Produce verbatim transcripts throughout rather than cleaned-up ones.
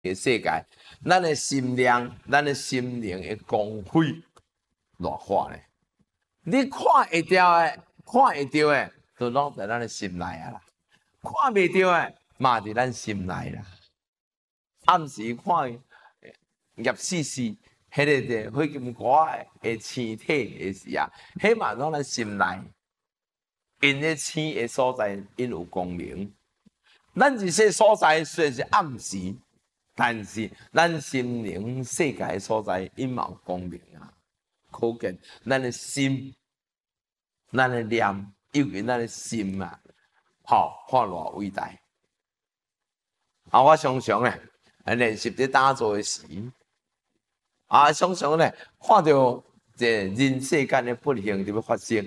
的世界，咱的心量、咱的心灵的光辉偌宽咧。你看会到的、看会到的，都拢在咱的心内啊啦；看袂到的，嘛伫咱心内啦。暗时看叶丝丝，迄个的火金瓜的青体的时啊，迄嘛拢咱心内。因咧青的所在，因有光明。咱这些所在虽然是暗时，但是咱心灵世界的所在，因嘛有光明啊。可见咱的心、咱的念，尤其咱的心啊，吼，看偌伟大。啊，我常常咧，练习伫打坐的时，啊，常常咧看到这人世间的不幸伫要发生，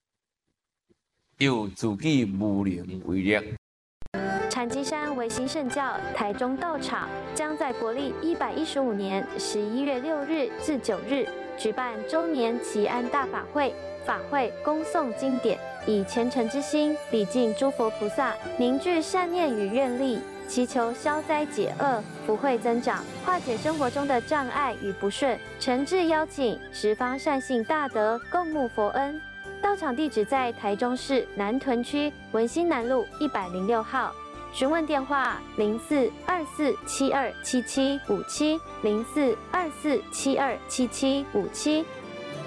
有自己无能为力。 禅机山维新圣教台中道场将在国历一百一十五年十一月六日至九日举办周年祈安大法会，法会恭诵经典，以虔诚之心礼敬诸佛菩萨，凝聚善念与愿力，祈求消灾解厄、福慧增长，化解生活中的障碍与不顺。诚挚邀请十方善信大德共沐佛恩。道场地址在台中市南屯区文心南路一百零六号。询问电话：零四二四七二七七五七零四二四七二七七五七。